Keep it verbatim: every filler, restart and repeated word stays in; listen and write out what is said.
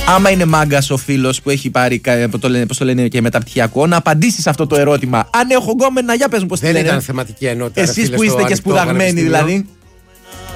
Άμα είναι μάγκας ο φίλος που έχει πάρει, πώς το λένε, πώς το λένε και μεταπτυχιακό, να απαντήσει σε αυτό το ερώτημα. Αν έχω γκόμενα, για πες μου πώς τη λένε. Δεν ήταν θεματική ενότητα. Εσείς που είστε και σπουδαγμένοι δηλαδή.